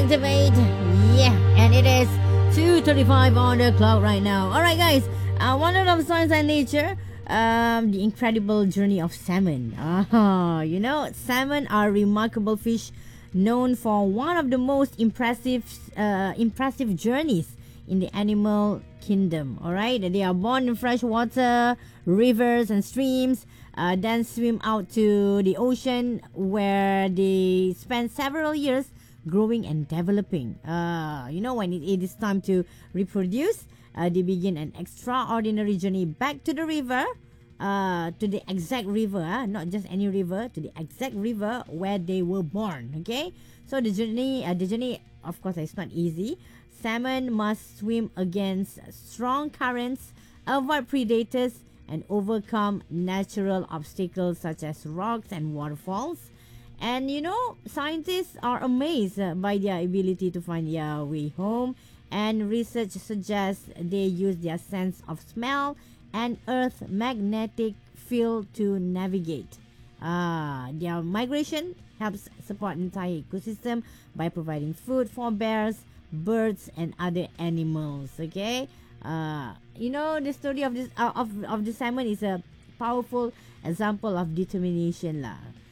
Cultivate. Yeah, and it is 2:35 on the clock right now. All right, guys. Wonder of Science and Nature. The incredible journey of salmon. Salmon are remarkable fish known for one of the most impressive journeys in the animal kingdom. All right, they are born in fresh water, rivers and streams, then swim out to the ocean where they spend several years growing and developing. When it is time to reproduce, they begin an extraordinary journey back to the river, to the exact river, not just any river, to the exact river where they were born. Okay, so the journey, of course, is not easy. Salmon must swim against strong currents, avoid predators, and overcome natural obstacles such as rocks and waterfalls. And scientists are amazed by their ability to find their way home. And research suggests they use their sense of smell and Earth's magnetic field to navigate. Their migration helps support entire ecosystem by providing food for bears, birds, and other animals. Okay, the story of the salmon is a powerful example of determination,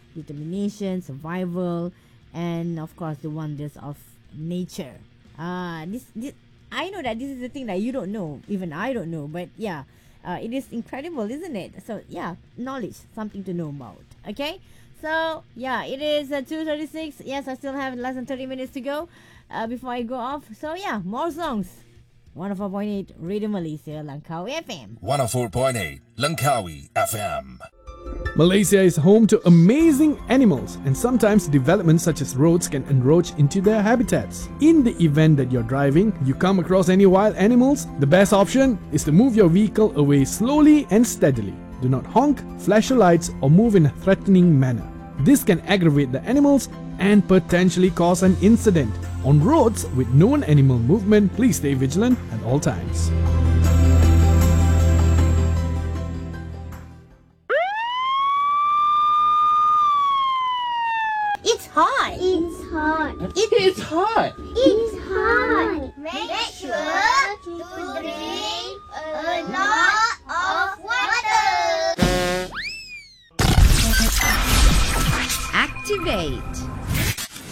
survival, and of course the wonders of nature. This I know that this is the thing that you don't know, even I don't know, but yeah, it is incredible, isn't it? So yeah, knowledge, something to know about. Okay, so yeah, it is 2:36. Yes, I still have less than 30 minutes to go before I go off. So yeah, more songs. 104.8 Radio Malaysia, Langkawi FM. 104.8 Langkawi FM. Malaysia is home to amazing animals, and sometimes developments such as roads can encroach into their habitats. In the event that you're driving, you come across any wild animals, the best option is to move your vehicle away slowly and steadily. Do not honk, flash your lights, or move in a threatening manner. This can aggravate the animals and potentially cause an incident. On roads with known animal movement, please stay vigilant at all times. It's hot. It's hot. It's hot. It's hot. Make